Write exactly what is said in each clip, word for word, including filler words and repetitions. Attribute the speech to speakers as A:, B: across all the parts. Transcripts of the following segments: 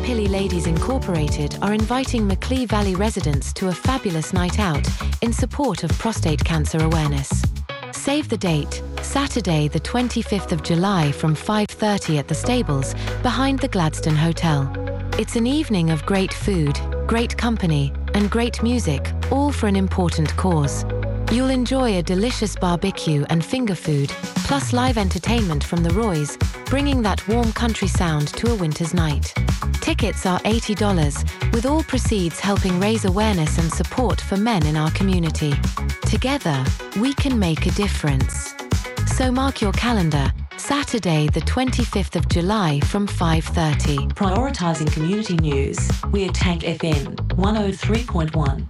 A: Pilly Ladies Incorporated are inviting Macleay Valley residents to a fabulous night out in support of prostate cancer awareness. Save the date, Saturday the twenty-fifth of July from five thirty at the stables behind the Gladstone Hotel. It's an evening of great food, great company and great music, all for an important cause. You'll enjoy a delicious barbecue and finger food, plus live entertainment from the Roys, bringing that warm country sound to a winter's night. Tickets are eighty dollars, with all proceeds helping raise awareness and support for men in our community. Together, we can make a difference. So mark your calendar, Saturday the twenty-fifth of July from five thirty.
B: Prioritising community news, we're Tank F M one oh three point one.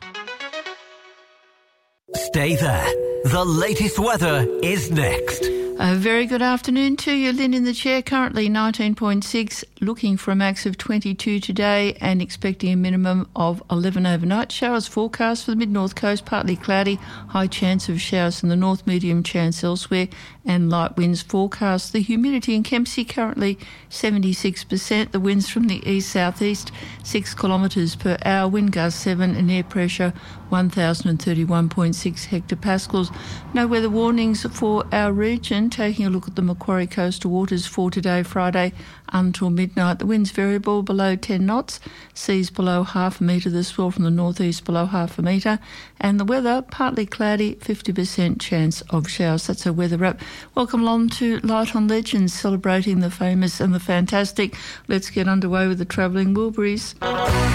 C: Stay there. The latest weather is next.
D: A very good afternoon to you. Lynn in the chair, currently nineteen point six, looking for a max of twenty-two today and expecting a minimum of eleven overnight. Showers forecast for the mid-north coast, partly cloudy, high chance of showers in the north, medium chance elsewhere, and light winds forecast. The humidity in Kempsey currently seventy-six percent. The winds from the east-southeast, six kilometres per hour, wind gust seven, and air pressure one thousand thirty-one point six hectopascals. No weather warnings for our region. Taking a look at the Macquarie coastal waters for today, Friday, until midnight. The wind's variable below ten knots, seas below half a metre, the swell from the northeast below half a metre, and the weather partly cloudy, fifty percent chance of showers. That's our weather wrap. Welcome along to Light on Legends, celebrating the famous and the fantastic. Let's get underway with the travelling Wilburys.